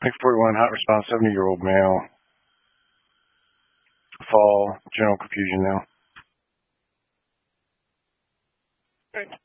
41, hot response, 70-year-old male. Fall, general confusion now. Good.